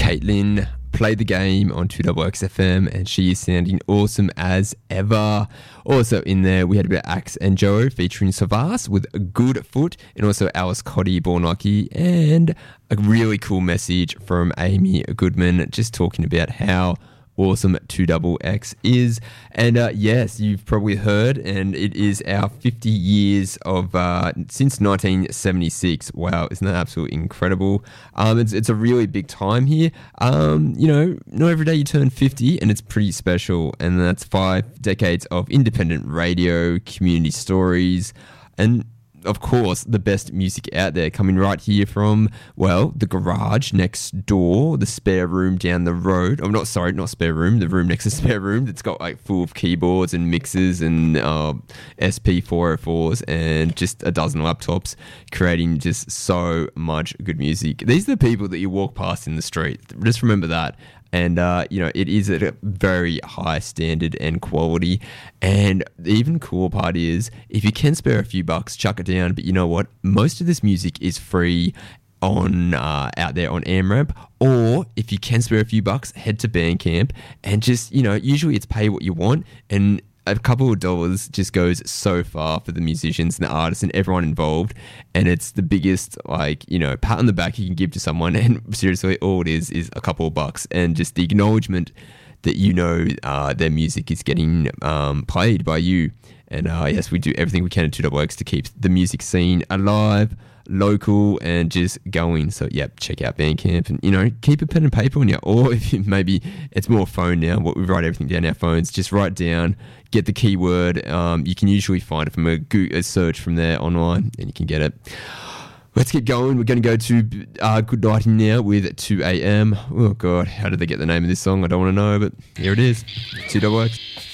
Caitlin played the game on 2XFM and she is sounding awesome as ever. Also in there, we had a bit of Axe and Joe featuring Savas with a Good Foot, and also Alice Cotty, Born Lucky, and a really cool message from Amy Goodman just talking about how awesome 2XX is. And yes, you've probably heard, and it is our 50 years of since 1976. Wow, isn't that absolutely incredible? It's a really big time here. Not every day you turn 50, and it's pretty special. And that's 5 decades of independent radio, community stories, and of course, the best music out there coming right here from, well, the garage next door, the spare room down the road. Oh, not spare room, the room next to spare room that's got like full of keyboards and mixers and SP404s and just a dozen laptops, creating just so much good music. These are the people that you walk past in the street. Just remember that. And, it is at a very high standard and quality. And the even cooler part is, if you can spare a few bucks, chuck it down. But you know what? Most of this music is free on out there on AmRamp. Or if you can spare a few bucks, head to Bandcamp and just, usually it's pay what you want. And a couple of dollars just goes so far for the musicians and the artists and everyone involved, and it's the biggest pat on the back you can give to someone. And seriously, all it is a couple of bucks and just the acknowledgement that their music is getting played by you. And yes, we do everything we can at 2XX to keep the music scene alive, local, and just going. So check out Bandcamp and keep a pen and paper on you, or if maybe it's more phone now, we write everything down our phones. Just write down, get the keyword. You can usually find it from a search from there online, and you can get it. Let's keep going. We're going to go to Good Nighting now with 2 AM. Oh God, how did they get the name of this song? I don't want to know, but here it is. 2XX.